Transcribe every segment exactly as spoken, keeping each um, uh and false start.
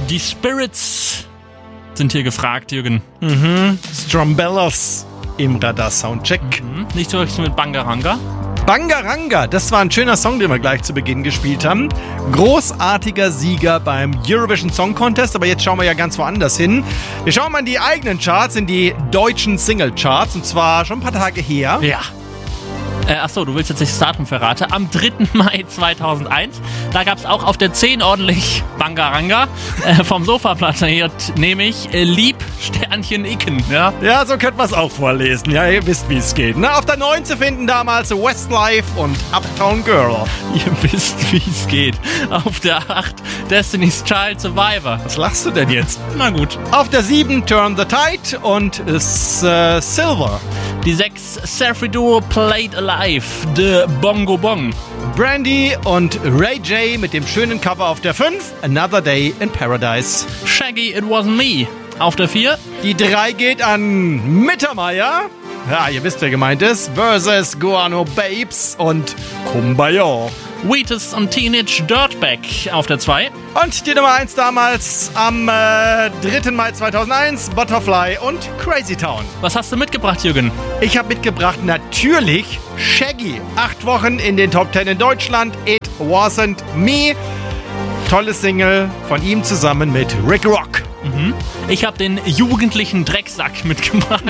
Die Spirits sind hier gefragt, Jürgen. Mhm. Strombellas im Radar-Soundcheck. Mhm. Nicht so richtig mit Bangaranga. Bangaranga, das war ein schöner Song, den wir gleich zu Beginn gespielt haben. Großartiger Sieger beim Eurovision Song Contest, aber jetzt schauen wir ja ganz woanders hin. Wir schauen mal in die eigenen Charts, in die deutschen Single-Charts, und zwar schon ein paar Tage her. Ja. Äh, achso, du willst jetzt nicht das Datum verraten. Am dritten Mai zweitausendeins, da gab es auch auf der zehn ordentlich Bangaranga. Äh, vom Sofaplatte nehme ich äh, Lieb Sternchen Icken. Ja? Ja, so könnte man es auch vorlesen. Ja, ihr wisst, wie es geht. Na, auf der neun zu finden damals Westlife und Uptown Girl. Ihr wisst, wie es geht. Auf der acht Destiny's Child Survivor. Was lachst du denn jetzt? Na gut. Auf der sieben Turn the Tide und ist, äh, Silver. Die sechs Sefri Duo Played Alive, The Bongo Bong. Brandy und Ray J mit dem schönen Cover auf der fünf, Another Day in Paradise. Shaggy, It Wasn't Me. Auf der vier. Die drei geht an Mittermeier. Ja, ihr wisst, wer gemeint ist. Versus Guano Babes und Kumbaya. Wheatus und Teenage Dirtbag auf der zwei. Und die Nummer eins damals am äh, dritten Mai zweitausendeins, Butterfly und Crazy Town. Was hast du mitgebracht, Jürgen? Ich habe mitgebracht natürlich Shaggy. Acht Wochen in den Top Ten in Deutschland. It Wasn't Me. Tolles Single von ihm zusammen mit Rick Rock. Mhm. Ich habe den jugendlichen Drecksack mitgebracht.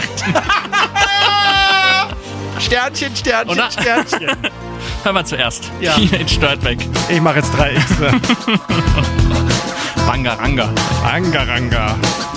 Sternchen, Sternchen, Oder? Sternchen. Hören wir zuerst. Ja. Teenage Dirtbag. Ich mache jetzt drei X. Bangaranga. Bangaranga.